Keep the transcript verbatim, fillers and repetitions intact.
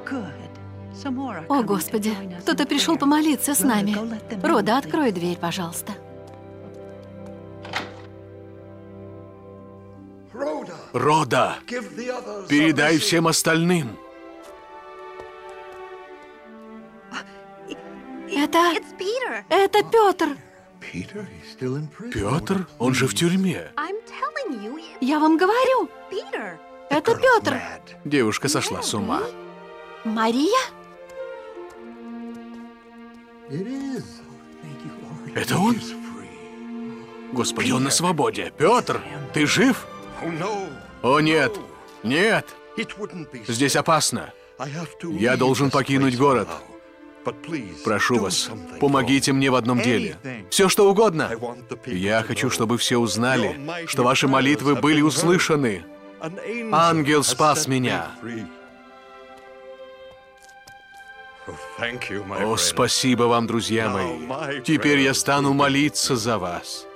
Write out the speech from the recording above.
О, Господи, кто-то пришел помолиться с нами. Рода, открой дверь, пожалуйста. Рода, передай всем остальным. Это... Это Петр. Петр? Он же в тюрьме. Я вам говорю. Это Петр. Девушка сошла с ума. Мария? Это он? Господи, он на свободе. Петр, ты жив? О, нет. Нет. Здесь опасно. Я должен покинуть город. Прошу вас, помогите мне в одном деле. Все, что угодно. Я хочу, чтобы все узнали, что ваши молитвы были услышаны. Ангел спас меня. О, спасибо вам, друзья мои. Теперь я стану молиться за вас.